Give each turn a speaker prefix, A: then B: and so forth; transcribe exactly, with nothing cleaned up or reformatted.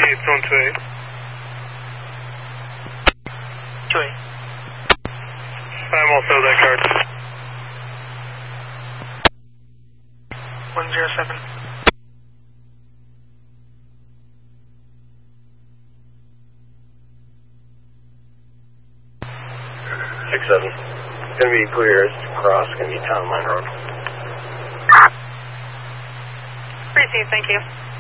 A: it's on two eight.
B: two eight.
A: I'm also that card.
B: one zero seven.
C: six seven. It's going to be clear. It's cross. It's going to be Town Line Road.
D: Precinct, thank you.